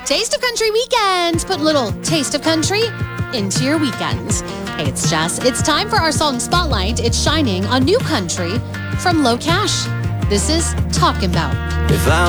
Taste of Country weekend. Put a little taste of country into your weekend. Hey, it's Jess. It's time for our song spotlight. It's shining on New Country from Low Cash. This is Talking About. If I'm